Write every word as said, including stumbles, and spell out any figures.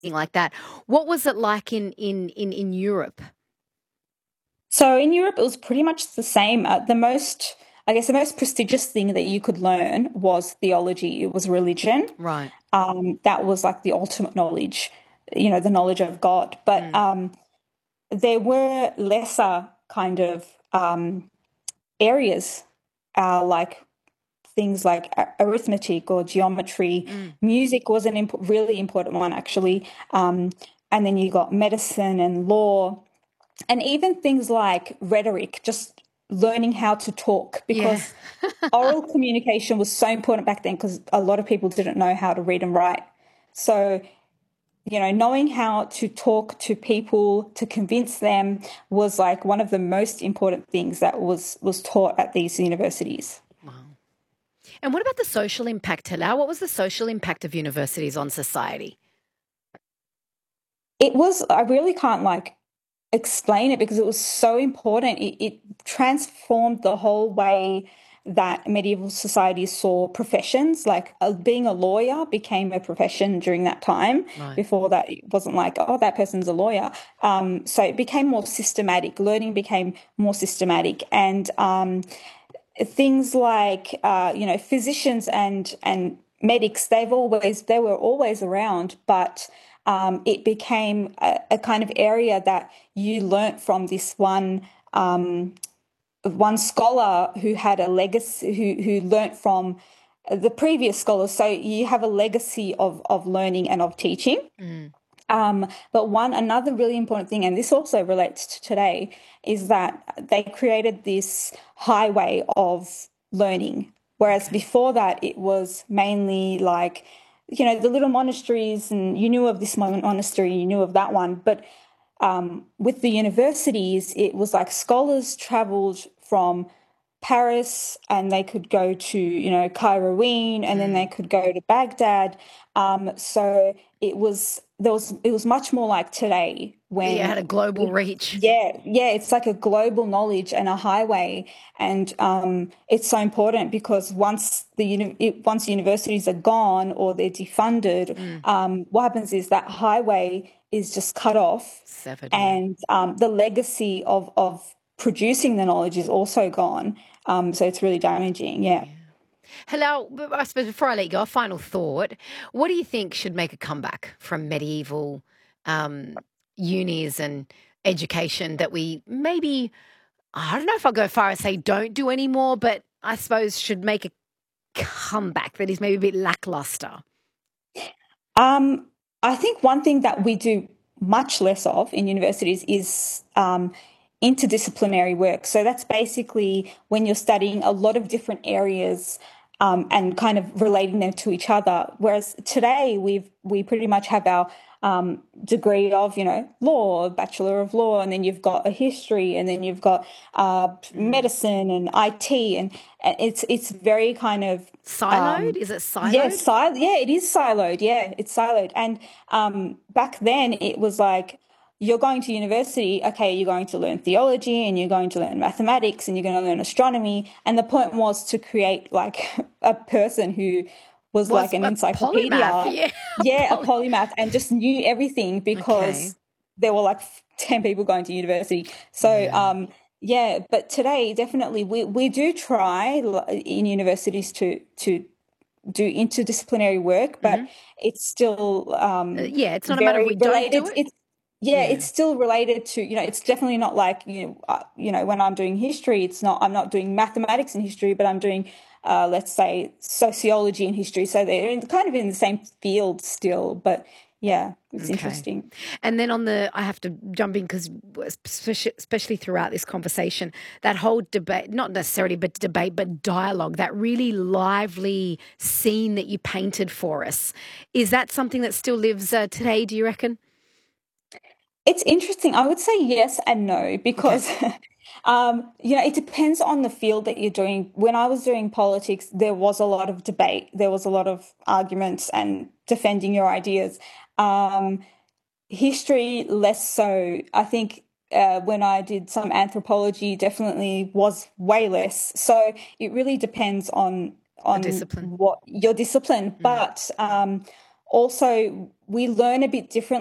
like that. What was it like in in in in Europe? So in Europe, it was pretty much the same. Uh, the most, I guess, the most prestigious thing that you could learn was theology. It was religion. Right. Um, that was like the ultimate knowledge, you know, the knowledge of God. But Mm. um, there were lesser kind of um, areas, uh, like things like a- arithmetic or geometry. Mm. Music was an imp- really important one, actually. Um, and then you got medicine and law, and even things like rhetoric, just learning how to talk, Yeah. because oral communication was so important back then because a lot of people didn't know how to read and write. So, you know, knowing how to talk to people to convince them was like one of the most important things that was was taught at these universities. Wow. And what about the social impact, Talal? What was the social impact of universities on society? It was, I really can't like explain it because it was so important. It, it transformed the whole way that medieval society saw professions. Like uh, being a lawyer became a profession during that time. Right. Before that, it wasn't like, oh, that person's a lawyer. Um, so it became more systematic. Learning became more systematic. And um, things like, uh, you know, physicians and, and medics, they've always, they were always around, but um, it became a, a kind of area that you learnt from this one um, one scholar who had a legacy, who who learnt from the previous scholars. So you have a legacy of of learning and of teaching. Mm. Um, but one another really important thing, and this also relates to today, is that they created this highway of learning. Whereas Okay. before that, it was mainly like, you know, the little monasteries, and you knew of this monastery, you knew of that one. But um, with the universities, it was like scholars traveled from Paris and they could go to, you know, Kairouan, and then they Mm. could go to Baghdad. Um, so it was there was it was much more like today Yeah, it when had a global we, reach. yeah, yeah, it's like a global knowledge and a highway, and um, it's so important because once the uni it, once universities are gone or they're defunded, Mm. um, what happens is that highway is just cut off, Severed, yeah. and um, the legacy of of producing the knowledge is also gone. Um, so it's really damaging. Yeah. Yeah. Hello, but I suppose before I let you go, a final thought. What do you think should make a comeback from medieval um, unis and education that we maybe, I don't know if I'll go far as say don't do anymore, but I suppose should make a comeback that is maybe a bit lackluster? Um, I think one thing that we do much less of in universities is um, interdisciplinary work. So that's basically when you're studying a lot of different areas um, and kind of relating them to each other. Whereas today we've we pretty much have our um, degree of, you know, law, Bachelor of Law, and then you've got a history, and then you've got uh, Mm. medicine and I T, and, and it's it's very kind of Siloed? um, Is it yeah, siloed? sil yeah, it is siloed. Yeah, it's siloed. And um, back then it was like you're going to university, okay, you're going to learn theology and you're going to learn mathematics and you're going to learn astronomy. And the point was to create like a person who was like Was an a polymath? encyclopedia, Yeah, a yeah, a poly. polymath, and just knew everything Okay. because there were like ten people going to university. So, Yeah. um, yeah, but today definitely we, we do try in universities to to do interdisciplinary work, but Hmm. it's still Uh, um, yeah, it's not a matter of very we don't do related. it. It's yeah, Yeah. it's still related to, you know, it's definitely not like, you know, uh, you know, when I'm doing history, it's not, I'm not doing mathematics and history, but I'm doing, uh, let's say, sociology and history. So they're in, kind of in the same field still, but yeah, it's Okay. interesting. And then on the, I have to jump in because especially, especially throughout this conversation, that whole debate, not necessarily but debate, but dialogue, that really lively scene that you painted for us, is that something that still lives uh, today, do you reckon? It's interesting. I would say yes and no Okay. because, um, you know, it depends on the field that you're doing. When I was doing politics, there was a lot of debate, there was a lot of arguments and defending your ideas. Um, History, less so. I think uh, when I did some anthropology, definitely was way less. So it really depends on The on discipline. what your discipline. Mm. But um, also we learn a bit differently